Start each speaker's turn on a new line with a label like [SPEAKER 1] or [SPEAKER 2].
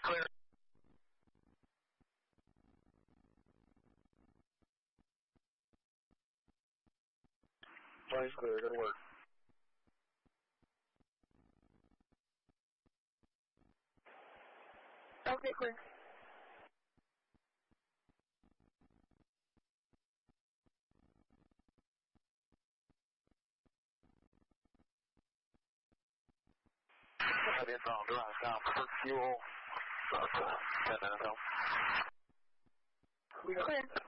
[SPEAKER 1] Clear. Plane's clear, good work.
[SPEAKER 2] Okay, clear.
[SPEAKER 1] I've been found around town for fuel. 10 minutes out.
[SPEAKER 2] Clear.